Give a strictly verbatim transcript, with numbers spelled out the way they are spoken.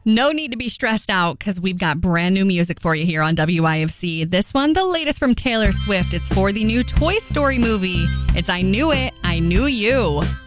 No need to be stressed out because we've got brand new music for you here on W I F C. This one, the latest from Taylor Swift. It's for the new Toy Story movie. It's I Knew It, I Knew You.